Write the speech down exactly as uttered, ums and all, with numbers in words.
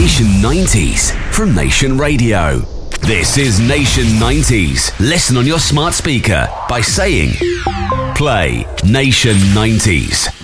Nation nineties from Nation Radio. This is Nation nineties. Listen on your smart speaker by saying, play Nation nineties.